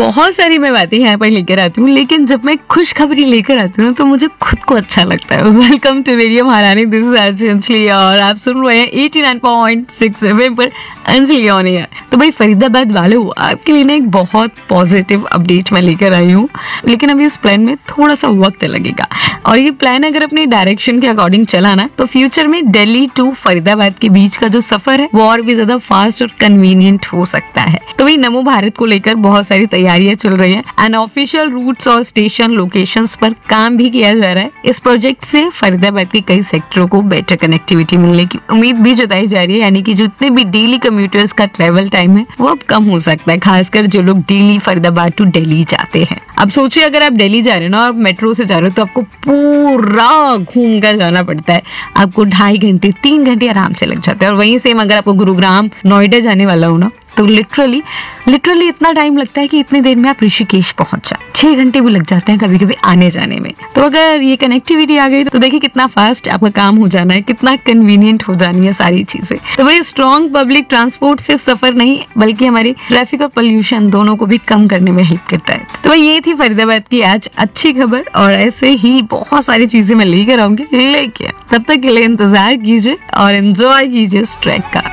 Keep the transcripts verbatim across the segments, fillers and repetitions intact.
बहुत सारी मैं बातें यहाँ पर लेकर आती हूँ, लेकिन जब मैं खुशखबरी लेकर आती हूँ तो मुझे खुद को अच्छा लगता है। वेलकम टू रेडियो महारानी, दिस इज आरजे अंजलि और आप सुन रहे हैं eighty nine point six FM पर अंजलि ऑन एयर। तो भाई फरीदाबाद वालों, आपके लिए ना एक बहुत पॉजिटिव अपडेट मैं लेकर आई हूँ, लेकिन अभी इस प्लान में थोड़ा सा वक्त लगेगा और ये प्लान अगर अपने डायरेक्शन के अकॉर्डिंग चला ना तो फ्यूचर में दिल्ली टू फरीदाबाद के बीच का जो सफर है वो और भी ज्यादा फास्ट और कन्वीनियंट हो सकता है। तो भाई नमो भारत को लेकर बहुत सारी तैयारियां चल रही हैं एंड ऑफिशियल रूट्स और स्टेशन लोकेशंस पर काम भी किया जा रहा है। इस प्रोजेक्ट से फरीदाबाद के कई सेक्टरों को बेटर कनेक्टिविटी मिलने की उम्मीद भी जताई जा रही है, यानी कि जितने भी डेली कम्यूटर्स का ट्रेवल टाइम है वो अब कम हो सकता है, खासकर जो लोग डेली फरीदाबाद टू दिल्ली जाते हैं। अब सोचिए अगर आप दिल्ली जा रहे हो ना और मेट्रो से जा रहे हो तो आपको पूरा घूम कर जाना पड़ता है, आपको ढाई घंटे तीन घंटे आराम से लग जाते हैं। और वहीं सेम अगर आपको गुरुग्राम नोएडा जाने वाला हो ना तो लिटरली लिटरली इतना टाइम लगता है कि इतनी देर में आप ऋषिकेश पहुंच जाए, छह घंटे भी लग जाते हैं कभी कभी आने जाने में। तो अगर ये कनेक्टिविटी आ गई तो देखिए कितना फास्ट आपका काम हो जाना है, कितना कन्वीनियंट हो जानी है सारी चीजें। तो भाई स्ट्रॉन्ग पब्लिक ट्रांसपोर्ट सिर्फ सफर नहीं बल्कि हमारी ट्रैफिक और पोल्यूशन दोनों को भी कम करने में हेल्प करता है। तो भाई ये थी फरीदाबाद की आज अच्छी खबर और ऐसे ही बहुत सारी चीजें मैं लेकर आऊंगी, लेकिन तब तक के लिए इंतजार कीजिए और एंजॉय कीजिए इस ट्रैक का।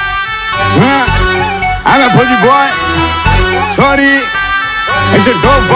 I'm a pussy boy, sorry, it's a dope boy.